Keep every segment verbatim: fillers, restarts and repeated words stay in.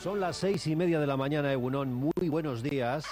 Son las seis y media de la mañana, Egunon. Muy buenos días.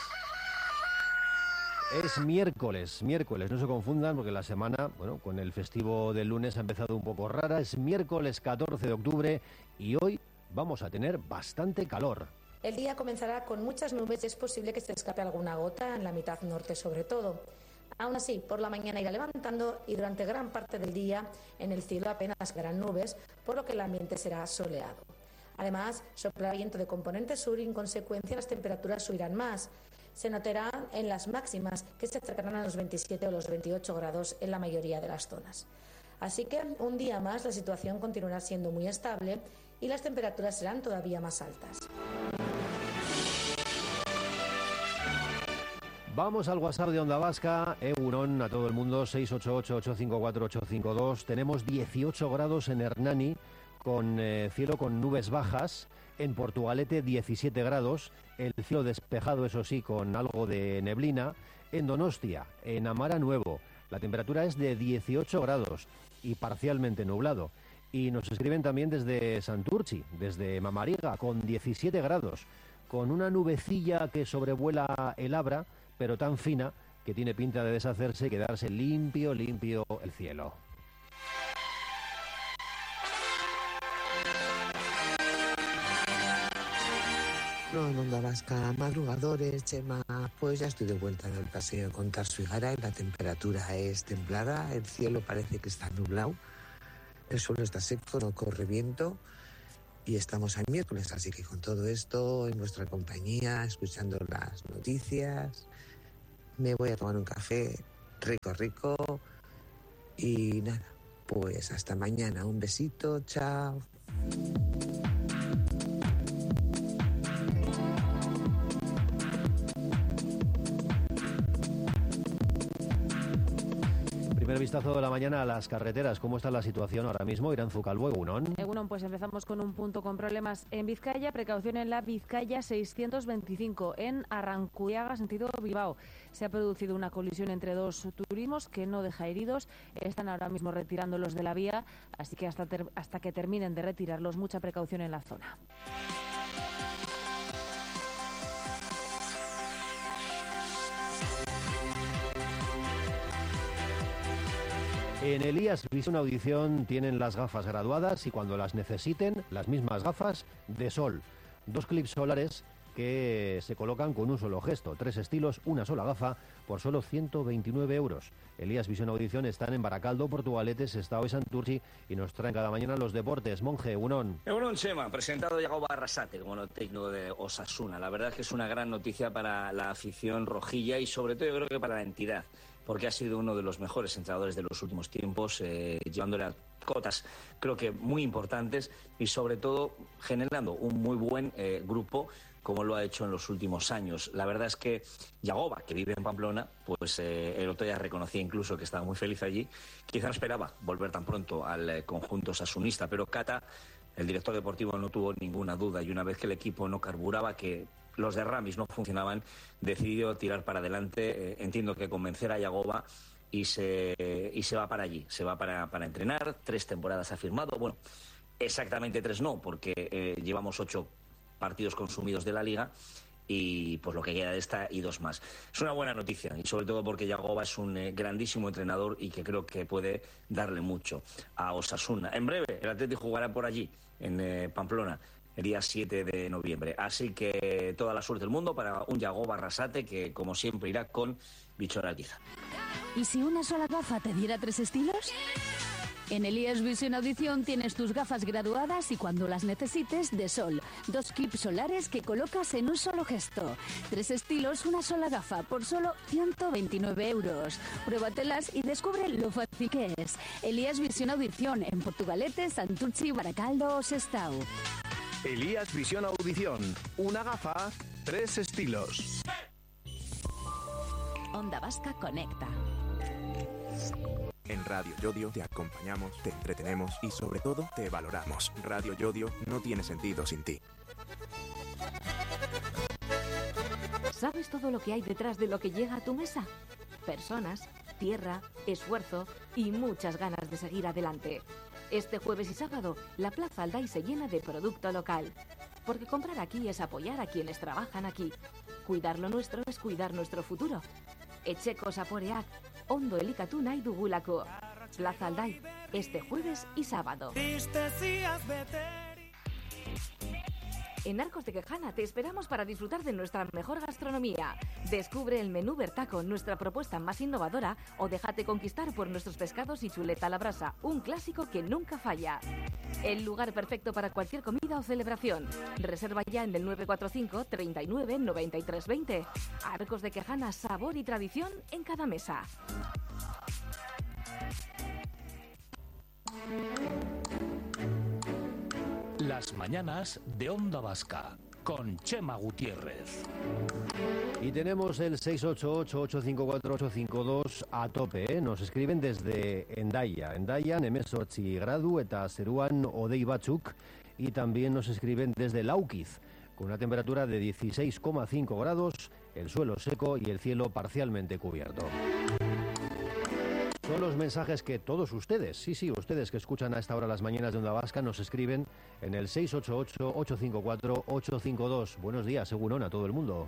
Es miércoles, miércoles, no se confundan porque la semana, bueno, con el festivo del lunes ha empezado un poco rara. Es miércoles catorce de octubre y hoy vamos a tener bastante calor. El día comenzará con muchas nubes y es posible que se escape alguna gota en la mitad norte sobre todo. Aún así, por la mañana irá levantando y durante gran parte del día en el cielo apenas verán nubes, por lo que el ambiente será soleado. Además, soplará viento de componente sur y en consecuencia las temperaturas subirán más. Se notará en las máximas que se acercarán a los veintisiete o los veintiocho grados en la mayoría de las zonas. Así que un día más la situación continuará siendo muy estable y las temperaturas serán todavía más altas. Vamos al WhatsApp de Onda Vasca, Egunon, a todo el mundo, seis ocho ocho, ocho cinco cuatro, ocho cinco dos. Tenemos dieciocho grados en Hernani, con eh, cielo con nubes bajas. En Portugalete diecisiete grados, el cielo despejado, eso sí, con algo de neblina. En Donostia, en Amara Nuevo, la temperatura es de dieciocho grados y parcialmente nublado. Y nos escriben también desde Santurchi, desde Mamariga, con diecisiete grados, con una nubecilla que sobrevuela el Abra, pero tan fina que tiene pinta de deshacerse y quedarse limpio, limpio el cielo. No, en Onda Vasca, madrugadores, Chema, pues ya estoy de vuelta en el paseo con Tarso y Garay. La temperatura es templada, el cielo parece que está nublado, el suelo está seco, no corre viento y estamos en miércoles, así que con todo esto en vuestra compañía, escuchando las noticias, me voy a tomar un café rico, rico y nada, pues hasta mañana, un besito, chao. Primer vistazo de la mañana a las carreteras. ¿Cómo está la situación ahora mismo? Iranzu Calvo, Egunon. Egunon, pues empezamos con un punto con problemas en Vizcaya. Precaución en la Vizcaya seiscientos veinticinco, en Arrancudiaga, sentido Bilbao. Se ha producido una colisión entre dos turismos que no deja heridos. Están ahora mismo retirándolos de la vía, así que hasta, ter- hasta que terminen de retirarlos, mucha precaución en la zona. En Elías Visión Audición tienen las gafas graduadas y cuando las necesiten, las mismas gafas de sol. Dos clips solares que se colocan con un solo gesto. Tres estilos, una sola gafa, por solo ciento veintinueve euros. Elías Visión Audición están en Baracaldo, Portugalete, Sestao y Santurchi y nos traen cada mañana los deportes. Monje, Egunon. Egunon, Chema, presentado Yagoba Arrasate como nuevo técnico de Osasuna. La verdad es que es una gran noticia para la afición rojilla y sobre todo yo creo que para la entidad, porque ha sido uno de los mejores entrenadores de los últimos tiempos, eh, llevándole a cotas creo que muy importantes y sobre todo generando un muy buen eh, grupo como lo ha hecho en los últimos años. La verdad es que Yagoba, que vive en Pamplona, pues eh, el otro día reconocía incluso que estaba muy feliz allí. Quizá no esperaba volver tan pronto al eh, conjunto osasunista, pero Cata, el director deportivo, no tuvo ninguna duda y una vez que el equipo no carburaba, que los de Ramis no funcionaban, decidió tirar para adelante. Eh, entiendo que convencer a Yagoba y se, y se va para allí, se va para, para entrenar. Tres temporadas ha firmado, bueno, exactamente tres no, porque eh, llevamos ocho partidos consumidos de la Liga y pues lo que queda de esta y dos más. Es una buena noticia y sobre todo porque Yagoba es un eh, grandísimo entrenador y que creo que puede darle mucho a Osasuna. En breve, el Atlético jugará por allí, en eh, Pamplona, el día siete de noviembre. Así que toda la suerte del mundo para un Yagoba Arrasate que, como siempre, irá con Bichora Altiza. ¿Y si una sola gafa te diera tres estilos? En Elías Visión Audición tienes tus gafas graduadas y cuando las necesites, de sol. Dos clips solares que colocas en un solo gesto. Tres estilos, una sola gafa, por solo ciento veintinueve euros. Pruébatelas y descubre lo fácil que es. Elías Visión Audición en Portugalete, Santurchi, Baracaldo o Sestao. Elías Visión Audición. Una gafa, tres estilos. Onda Vasca conecta. En Radio Yodio te acompañamos, te entretenemos y sobre todo te valoramos. Radio Yodio no tiene sentido sin ti. ¿Sabes todo lo que hay detrás de lo que llega a tu mesa? Personas, tierra, esfuerzo y muchas ganas de seguir adelante. Este jueves y sábado, la Plaza Aldai se llena de producto local. porque comprar aquí es apoyar a quienes trabajan aquí. Cuidar lo nuestro es cuidar nuestro futuro. Etxeko Zaporeak, ondo elikatu nahi dugulako. Plaza Alday, este jueves y sábado. En Arcos de Quejana te esperamos para disfrutar de nuestra mejor gastronomía. Descubre el menú Bertaco, nuestra propuesta más innovadora, o déjate conquistar por nuestros pescados y chuleta a la brasa, un clásico que nunca falla. El lugar perfecto para cualquier comida o celebración. Reserva ya en el nueve cuatro cinco, treinta y nueve, noventa y tres, veinte. Arcos de Quejana, sabor y tradición en cada mesa. Las mañanas de Onda Vasca, con Chema Gutiérrez. Y tenemos el seis ocho ocho, ocho cinco cuatro, ocho cinco dos a tope, ¿eh? Nos escriben desde Hendaya. Hendaian hemezortzi gradu eta zeruan hodei batzuk. Y también nos escriben desde Laukiz, con una temperatura de dieciséis coma cinco grados, el suelo seco y el cielo parcialmente cubierto. Son los mensajes que todos ustedes, sí, sí, ustedes que escuchan a esta hora las mañanas de Onda Vasca, nos escriben en el seis ocho ocho, ocho cinco cuatro, ocho cinco dos. Buenos días, según a todo el mundo.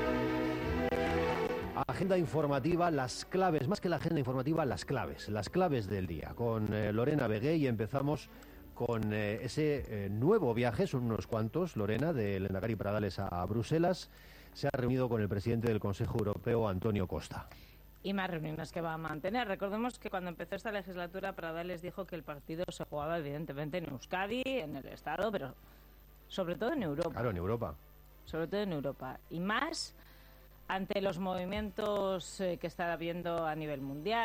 Agenda informativa, las claves, más que la agenda informativa, las claves, las claves del día. Con eh, Lorena Begué, y empezamos con eh, ese eh, nuevo viaje, son unos cuantos, Lorena, de Lehendakari Pradales a, a Bruselas. Se ha reunido con el presidente del Consejo Europeo, Antonio Costa. Y más reuniones que va a mantener. Recordemos que cuando empezó esta legislatura, Pradales dijo que el partido se jugaba evidentemente en Euskadi, en el Estado, pero sobre todo en Europa. Claro, en Europa. Sobre todo en Europa. Y más ante los movimientos eh, que está habiendo a nivel mundial.